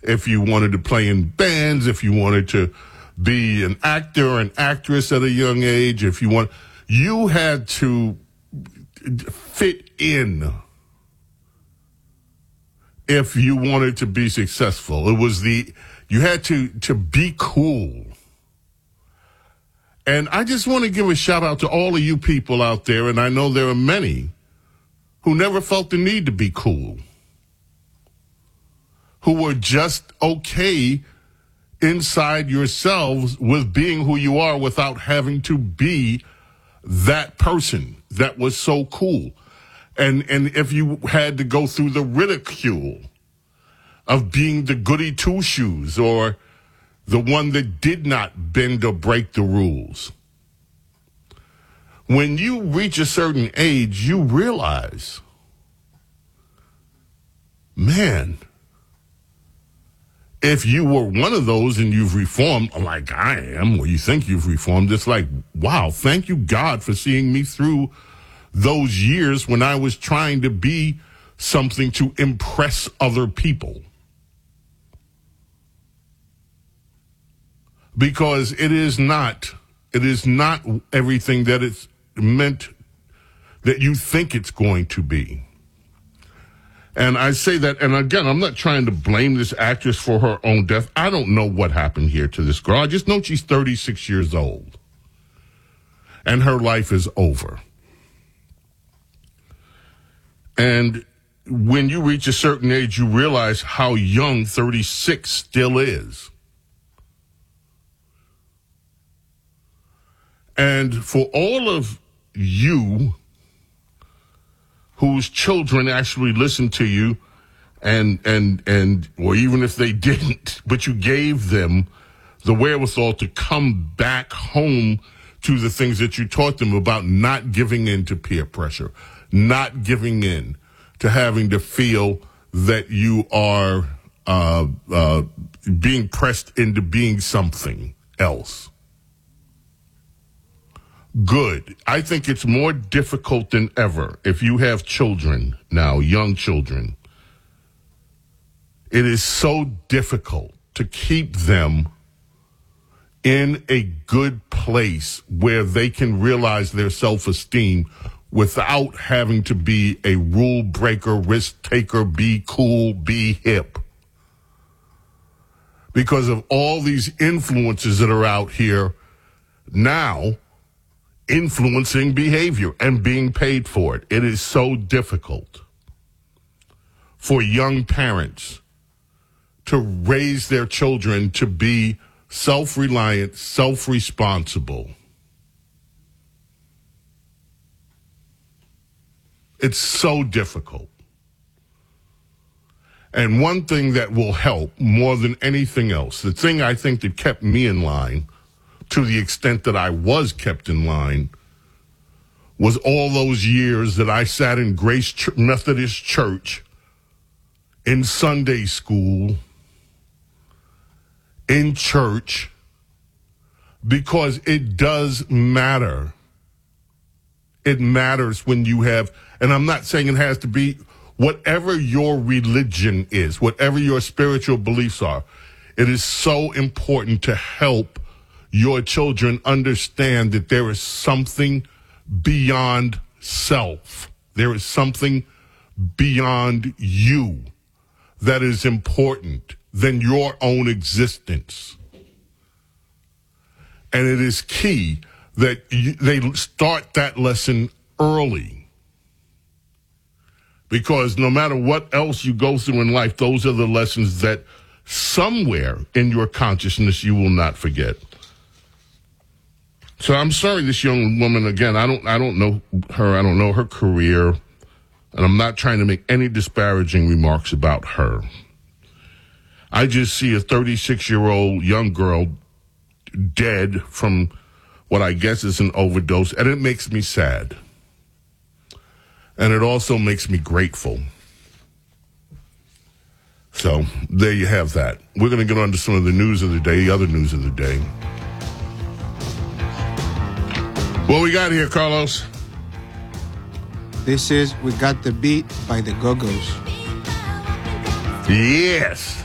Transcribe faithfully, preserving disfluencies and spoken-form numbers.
if you wanted to play in bands, if you wanted to be an actor or an actress at a young age, if you want, you had to fit in if you wanted to be successful. It was the, you had to, to be cool. And I just want to give a shout out to all of you people out there, and I know there are many who never felt the need to be cool, who were just okay inside yourselves with being who you are without having to be that person that was so cool. And and if you had to go through the ridicule of being the goody two-shoes or the one that did not bend or break the rules, when you reach a certain age, you realize, man, if you were one of those and you've reformed like I am, or you think you've reformed, it's like, wow, thank you, God, for seeing me through those years when I was trying to be something to impress other people. Because it is not, it is not everything that it's meant that you think it's going to be. And I say that, and again, I'm not trying to blame this actress for her own death. I don't know what happened here to this girl. I just know she's thirty-six years old. And her life is over. And when you reach a certain age, you realize how young thirty-six still is. And for all of you whose children actually listened to you, and and and or even if they didn't, but you gave them the wherewithal to come back home to the things that you taught them about, not giving in to peer pressure, not giving in to having to feel that you are uh, uh, being pressed into being something else. Good. I think it's more difficult than ever if you have children now, young children. It is so difficult to keep them in a good place where they can realize their self-esteem without having to be a rule breaker, risk taker, be cool, be hip. Because of all these influences that are out here now influencing behavior and being paid for it. It is so difficult for young parents to raise their children to be self-reliant, self-responsible. It's so difficult. And one thing that will help more than anything else, the thing I think that kept me in line to the extent that I was kept in line, was all those years that I sat in Grace Ch- Methodist Church, in Sunday school, in church, because it does matter. It matters when you have, and I'm not saying it has to be whatever your religion is, whatever your spiritual beliefs are. It is so important to help your children understand that there is something beyond self. There is something beyond you that is important than your own existence. And it is key that you, they start that lesson early. Because no matter what else you go through in life, those are the lessons that somewhere in your consciousness you will not forget. So I'm sorry, this young woman, again, I don't I don't know her, I don't know her career, and I'm not trying to make any disparaging remarks about her. I just see a thirty-six-year-old young girl dead from what I guess is an overdose, and it makes me sad. And it also makes me grateful. So there you have that. We're going to get on to some of the news of the day, the other news of the day. What we got here, Carlos? This is We Got the Beat by the Go-Go's. Yes.